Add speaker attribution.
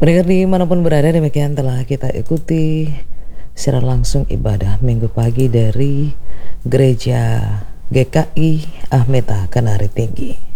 Speaker 1: Pendengar dimanapun berada, demikian telah kita ikuti secara langsung ibadah minggu pagi dari Gereja GKI Ahmeta Kenari Tinggi.